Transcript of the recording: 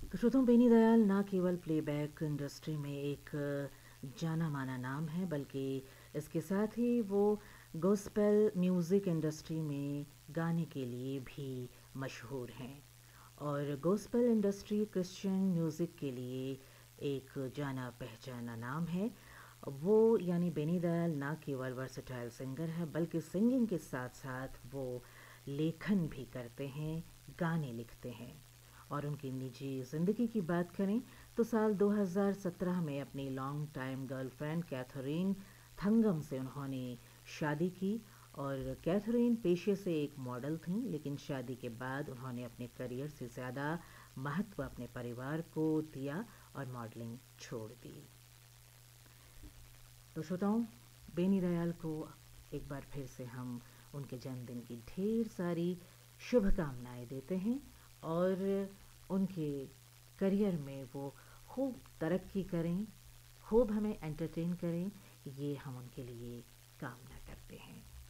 तो श्रोताओं, बेनी दयाल ना केवल प्लेबैक इंडस्ट्री में एक जाना माना नाम है, बल्कि इसके साथ ही वो गॉस्पेल म्यूज़िक इंडस्ट्री में गाने के लिए भी मशहूर हैं। और गॉस्पेल इंडस्ट्री क्रिश्चियन म्यूज़िक के लिए एक जाना पहचाना नाम है। वो यानी बेनी दयाल ना केवल वर्सटाइल सिंगर है, बल्कि सिंगिंग के साथ साथ वो लेखन भी करते हैं, गाने लिखते हैं। और उनकी निजी ज़िंदगी की बात करें तो साल 2017 में अपनी long time girlfriend Catherine Thangam से उन्होंने शादी की। और कैथरीन पेशे से एक मॉडल थीं, लेकिन शादी के बाद उन्होंने अपने करियर से ज़्यादा महत्व अपने परिवार को दिया और मॉडलिंग छोड़ दी। तो श्रोताओं, बेनी दयाल को एक बार फिर से हम उनके जन्मदिन की ढेर सारी शुभकामनाएं देते हैं। और उनके करियर में वो खूब तरक्की करें, खूब हमें एंटरटेन करें, ये हम उनके लिए कामना करते हैं।